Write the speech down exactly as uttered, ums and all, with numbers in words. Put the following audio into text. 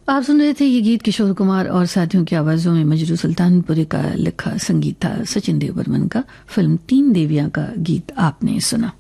आप सुन रहे थे ये गीत किशोर कुमार और साथियों की आवाजों में मजरू सुल्तानपुरी का लिखा संगीत था सचिन देव बर्मन का। फिल्म तीन देवियां का गीत आपने सुना।